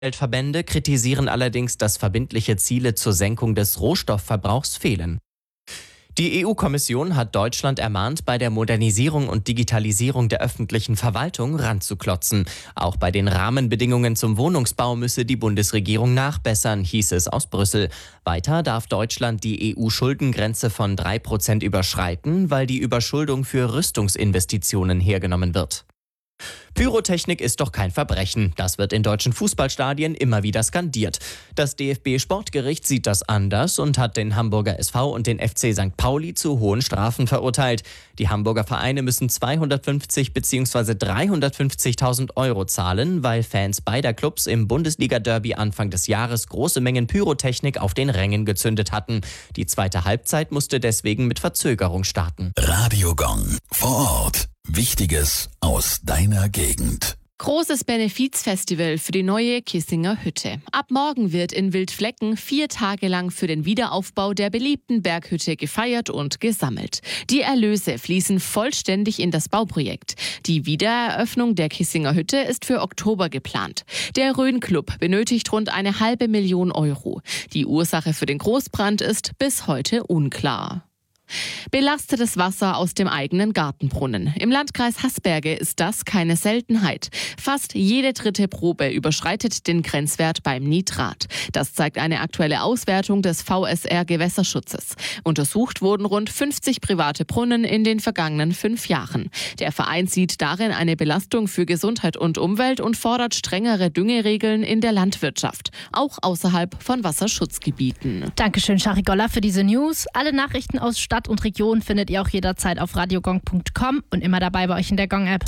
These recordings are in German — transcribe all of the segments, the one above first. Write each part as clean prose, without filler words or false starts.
Umweltverbände kritisieren allerdings, dass verbindliche Ziele zur Senkung des Rohstoffverbrauchs fehlen. Die EU-Kommission hat Deutschland ermahnt, bei der Modernisierung und Digitalisierung der öffentlichen Verwaltung ranzuklotzen. Auch bei den Rahmenbedingungen zum Wohnungsbau müsse die Bundesregierung nachbessern, hieß es aus Brüssel. Weiter darf Deutschland die EU-Schuldengrenze von 3% überschreiten, weil die Überschuldung für Rüstungsinvestitionen hergenommen wird. Pyrotechnik ist doch kein Verbrechen. Das wird in deutschen Fußballstadien immer wieder skandiert. Das DFB-Sportgericht sieht das anders und hat den Hamburger SV und den FC St. Pauli zu hohen Strafen verurteilt. Die Hamburger Vereine müssen 250 bzw. 350.000 Euro zahlen, weil Fans beider Clubs im Bundesliga-Derby Anfang des Jahres große Mengen Pyrotechnik auf den Rängen gezündet hatten. Die zweite Halbzeit musste deswegen mit Verzögerung starten. Radio Gong vor Ort. Wichtiges aus deiner Gegend. Großes Benefizfestival für die neue Kissinger Hütte. Ab morgen wird in Wildflecken 4 Tage lang für den Wiederaufbau der beliebten Berghütte gefeiert und gesammelt. Die Erlöse fließen vollständig in das Bauprojekt. Die Wiedereröffnung der Kissinger Hütte ist für Oktober geplant. Der Rhön-Club benötigt rund 500.000 Euro. Die Ursache für den Großbrand ist bis heute unklar. Belastetes Wasser aus dem eigenen Gartenbrunnen. Im Landkreis Haßberge ist das keine Seltenheit. Fast jede dritte Probe überschreitet den Grenzwert beim Nitrat. Das zeigt eine aktuelle Auswertung des VSR Gewässerschutzes. Untersucht wurden rund 50 private Brunnen in den vergangenen 5 Jahren. Der Verein sieht darin eine Belastung für Gesundheit und Umwelt und fordert strengere Düngeregeln in der Landwirtschaft, auch außerhalb von Wasserschutzgebieten. Dankeschön, Shari Goller, für diese News. Alle Nachrichten aus Stadt und Region findet ihr auch jederzeit auf radiogong.com und immer dabei bei euch in der Gong-App.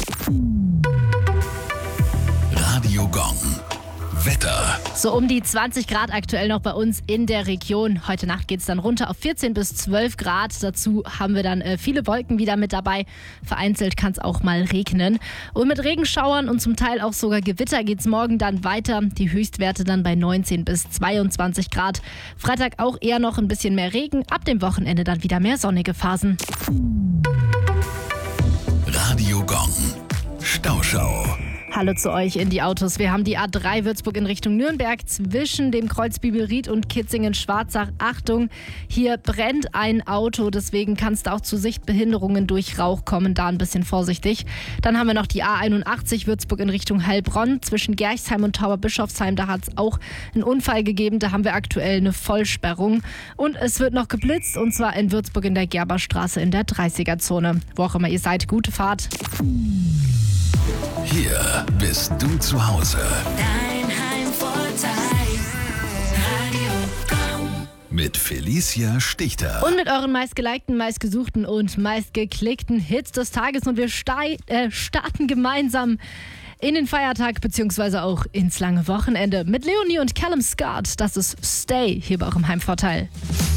Radio Gong. Wetter. So um die 20 Grad aktuell noch bei uns in der Region. Heute Nacht geht es dann runter auf 14 bis 12 Grad. Dazu haben wir dann viele Wolken wieder mit dabei. Vereinzelt kann es auch mal regnen. Und mit Regenschauern und zum Teil auch sogar Gewitter geht es morgen dann weiter. Die Höchstwerte dann bei 19 bis 22 Grad. Freitag auch eher noch ein bisschen mehr Regen. Ab dem Wochenende dann wieder mehr sonnige Phasen. Radio Gong. Stauschau. Hallo zu euch in die Autos. Wir haben die A3 Würzburg in Richtung Nürnberg zwischen dem Kreuz Bibelried und Kitzingen-Schwarzach. Achtung, hier brennt ein Auto, deswegen kann es da auch zu Sichtbehinderungen durch Rauch kommen. Da ein bisschen vorsichtig. Dann haben wir noch die A81 Würzburg in Richtung Heilbronn zwischen Gerchsheim und Tauberbischofsheim. Da hat es auch einen Unfall gegeben. Da haben wir aktuell eine Vollsperrung. Und es wird noch geblitzt und zwar in Würzburg in der Gerberstraße in der 30er-Zone. Wo auch immer ihr seid, gute Fahrt. Hier bist du zu Hause. Dein Heimvorteil. Radio Gong. Mit Felicia Stichter. Und mit euren meistgelikten, meistgesuchten und meistgeklickten Hits des Tages. Und wir starten gemeinsam in den Feiertag bzw. auch ins lange Wochenende mit Leonie und Callum Scott. Das ist Stay hier bei eurem Heimvorteil.